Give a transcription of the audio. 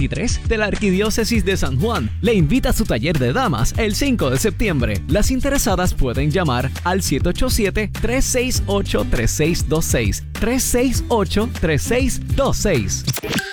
23 de la Arquidiócesis de San Juan le invita a su taller de damas el 5 de septiembre. Las interesadas pueden llamar al 787-368-3626. 368-3626.